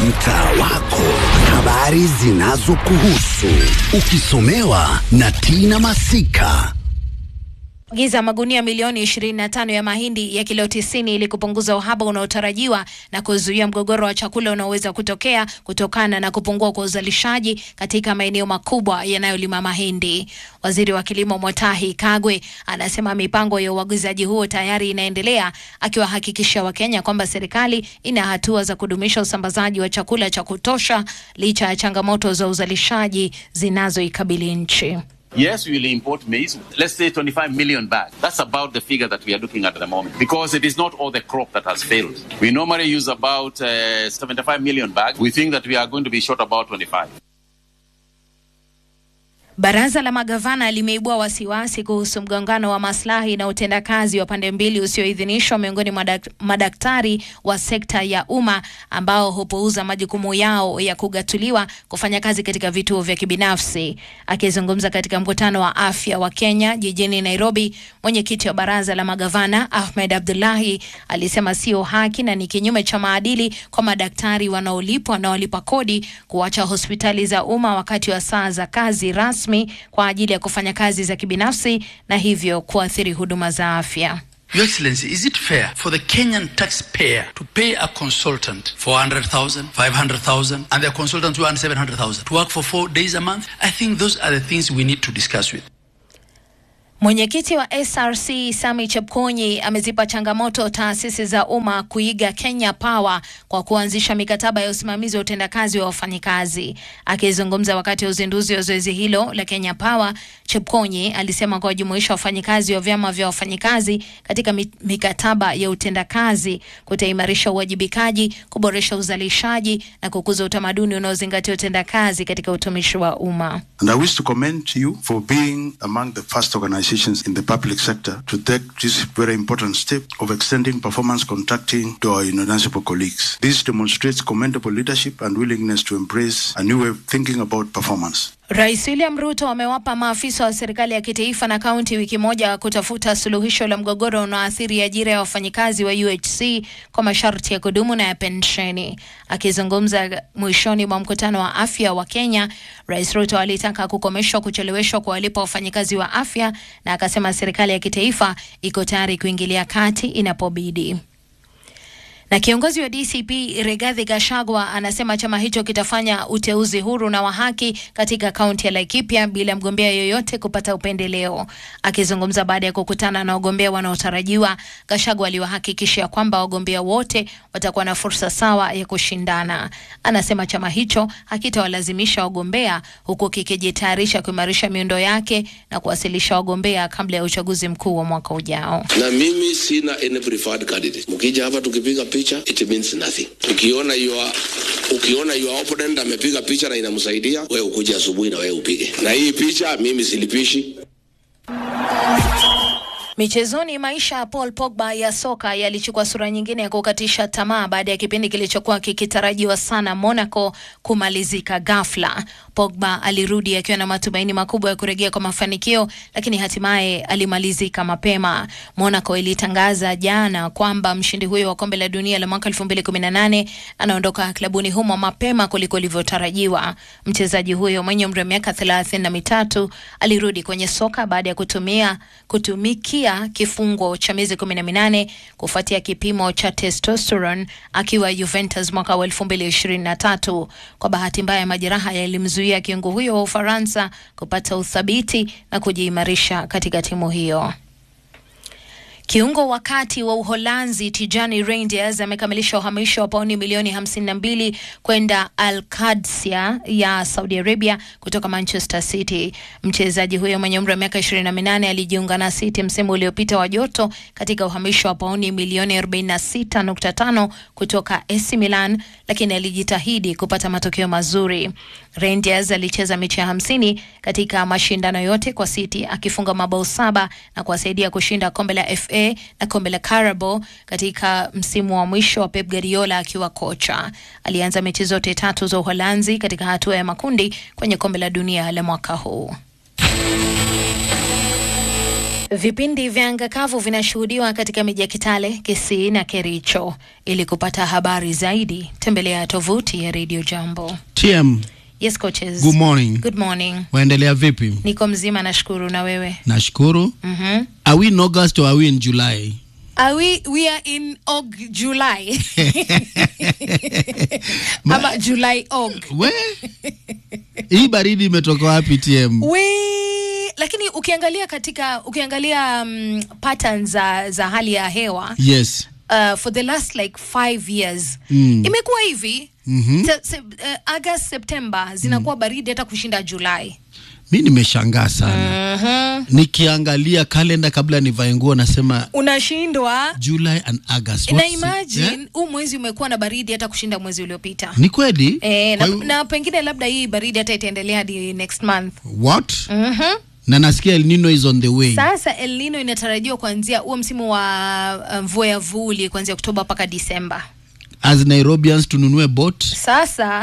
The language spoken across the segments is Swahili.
mtaa wako, habari zinazokuhusu, ukisomewa na Tina Masika. Giza magunia milioni 25 ya mahindi ya kilo 90 ili kupunguza uhaba unaotarajiwa na kuzuia mgogoro wa chakula unaoweza kutokea kutokana na kupungua kwa uzalishaji katika maeneo makubwa yanayolima mahindi. Waziri wa Kilimo Mutahi Kagwe anasema mipango ya uagizaji huo tayari inaendelea, akiwahakikishia Wakenya kwamba serikali ina hatua za kudumisha usambazaji wa chakula cha kutosha licha ya changamoto za uzalishaji zinazoikabili nchi. Yes, we will import maize, let's say 25 million bags. That's about the figure that we are looking at the moment, because it is not all the crop that has failed. We normally use about 75 million bags. We think that we are going to be short about 25. Baraza la magavana limeibua wasiwasi kuhusu mgongano wa maslahi na utendakazi wa pande mbili usioidhinishwa miongoni mwa madaktari wa sekta ya umma ambao hupuuza majukumu yao ya kugatuliwa kufanya kazi katika vituo vya kibinafsi. Akizungumza katika mkutano wa afya wa Kenya jijini Nairobi, mwenyekiti wa baraza la magavana Ahmed Abdullahi alisema sio haki na ni kinyume cha maadili kwa madaktari wanaolipwa na walipa kodi kuacha hospitali za umma wakati wa saa za kazi rasmi kwa ajili ya kufanya kazi za kibinafsi na hivyo kuathiri huduma za afya. Your Excellency, is it fair for the Kenyan taxpayer to pay a consultant 400,000, 500,000 and the consultant to earn 700,000 to work for 4 days a month? I think those are the things we need to discuss with. Mwenyekiti wa SRC Sami Chepkonyi amezipa changamoto taasisi za umma kuiga Kenya Power kwa kuanzisha mikataba ya usimamizi wa utendakazi wa wafanyikazi. Akizungumza wakati wa uzinduzi wa zoezi hilo la Kenya Power, Chepkonyi alisema kwa jumuisha wafanyikazi wa vyama vya wafanyikazi katika mikataba ya utendakazi kutaimarisha uwajibikaji, kuboresha uzalishaji na kukuza utamaduni unaozingatia utendakazi katika utumishi wa umma. And I wish to commend you for being among the first organizations in the public sector to take this very important step of extending performance contracting to our municipal colleagues. This demonstrates commendable leadership and willingness to embrace a new way of thinking about performance. Rais William Ruto amewapa maafisa wa serikali ya kitaifa na kaunti wiki moja kutafuta suluhisho la mgogoro unaoathiri ajira ya wafanyikazi wa UHC kwa masharti ya kudumu na ya pensheni. Akizungumza mwishoni mwa mkutano wa afya wa Kenya, Rais Ruto alitaka kukomeshwa kucheleweshwa kwa walipa wafanyikazi wa afya na akasema serikali ya kitaifa iko tayari kuingilia kati inapobidi. Na kiongozi wa DCP Rigathi Gachagua anasema chama hicho kitafanya uteuzi huru na wa haki katika kaunti ya Laikipia bila mgombea yoyote kupata upendeleo. Akizungumza baada ya kukutana na wagombea wanaotarajiwa, Gachagua aliwahakikishia kwamba wagombea wote watakuwa na fursa sawa ya kushindana. Anasema chama hicho hakitawalazimisha wagombea, huku kikijitayarisha kuimarisha miundo yake na kuwasilisha wagombea kabla ya uchaguzi mkuu wa mwaka ujao. Na mimi sina any preferred candidate. Mkija hapa tukipiga picha, it means nothing. Ukiona your opponent amepiga picha na inamsaidia, wewe ukuje asubuhi na wewe upige. Na hii picha mimi silipishi. Michezoni, maisha ya Paul Pogba ya soka yalichukua sura nyingine ya kukatisha tamaa baada ya kipindi kilichokuwa kikitarajiwa sana Monaco kumalizika ghafla. Pogba alirudi akiwa na matumaini makubwa ya kurejea kwa mafanikio, lakini hatimaye alimalizika mapema. Monaco ilitangaza jana kwamba mshindi huyo wa kombe la dunia la mwaka 2018 anaondoka klabuni humo mapema kuliko ilivyotarajiwa. Mchezaji huyo mwenye umri wa miaka 33 alirudi kwenye soka baada ya kutumikia kifungo cha miezi 18 kufuatia kipimo cha testosterone akiwa Juventus mwaka wa 2023. Kwa bahati mbaya, majeraha yalimzuia kiungo huyo wa Ufaransa kupata uthabiti na kujiimarisha katika timu hiyo. Kiungo wakati wa Uholanzi Tijani Reinders amekamilisha uhamisho wa pauni milioni 52 kwenda Al-Qadsia ya Saudi Arabia kutoka Manchester City. Mchezaji huyo mwenye umri wa miaka 28 alijiunga na City msimu uliopita wa joto katika uhamisho wa pauni milioni 46.5 kutoka AC Milan, lakini alijitahidi kupata matokeo mazuri. Reinders alicheza mechi 50 katika mashindano yote kwa City, akifunga mabao 7 na kuwasaidia kushinda kombe la FA na kombe la Carabao katika msimu wa mwisho wa Pep Guardiola akiwa kocha. Alianza mechi zote 3 za Uholanzi katika hatua ya makundi kwenye kombe la dunia la mwaka huu. Vipindi vya anga kavu vinashuhudiwa katika miji ya Kitale, Kisii na Kericho. Ili kupata habari zaidi, tembelea tovuti ya Radio Jambo. TM. Yes, coaches. Good morning. Good morning. Waendelea vipi? Niko mzima, nashukuru, na wewe? Nashukuru. Are we in August or are we in July? We are in July. Ama July We? Hii baridi imetoka wapi TM? Lakini ukiangalia patterns za hali ya hewa. Yes. For the last like 5 years imekuwa hivi. August, September zinakuwa baridi hata kushinda July. Mimi nimeshangaa sana. Nikiangalia kalenda kabla nivae nguo nasema unashindwa July and August. Na imagine huu mwezi umekuwa na baridi hata kushinda mwezi uliopita. Ni kweli? Na pengine labda hii baridi hata itaendelea hadi next month. What? Na nasikia El Nino is on the way. Sasa El Nino inatarajiwa kuanzia huo msimu wa mvua ya vuli kuanzia Oktoba mpaka Disemba. As Nairobians tununue boat. Sasa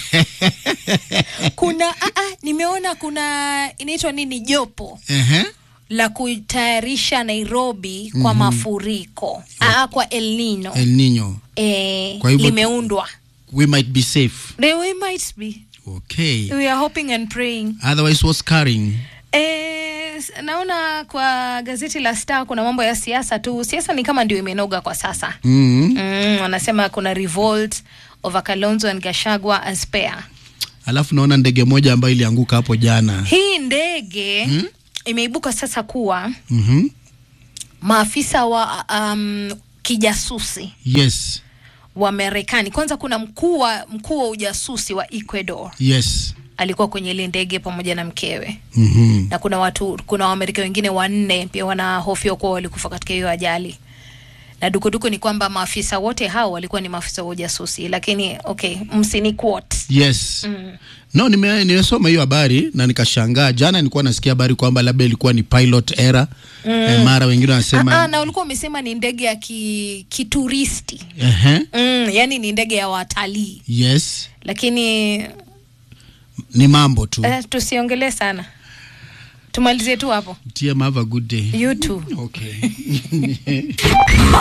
kuna nimeona kuna inaitwa nini, jopo la kutayarisha Nairobi kwa mafuriko. Kwa El Nino. El Nino. Kwa hivyo limeundwa. We might be safe. We might be. Okay. We are hoping and praying. Otherwise what's carrying? Naona kwa gazeti la Star kuna mambo ya siasa tu. Siasa ni kama ndio imenoga kwa sasa. Wanasema kuna revolt over Kalonzo and Gachagua as pair. Alafu naona ndege moja ambayo ilianguka hapo jana. Hii ndege imeibuka sasa kuwa maafisa wa kijasusi. Yes. Wa Marekani. Kwanza kuna mkuu wa ujasusi wa Ecuador. Yes. Alikuwa kwenye ile ndege pamoja na mkewe. Na kuna Waamerika wengine 4 pia wanahofiwa kuwa walikufa katika hiyo ajali. Na dukuduku ni kwamba maafisa wote hao walikuwa ni maafisa wa ujasusi, lakini okay, msini quote. Yes. No, nimesoma hiyo habari na nikashangaa. Jana nilikuwa nasikia habari kwamba labda ilikuwa ni pilot error. Mara wengine wanasema na ulikuwa umesema ni ndege ya kituristi. Yani ni ndege ya watalii. Yes. Lakini ni mambo tu. Tusiongelee sana. Tumalizie tu hapo. TM, have a good day. You too. Okay.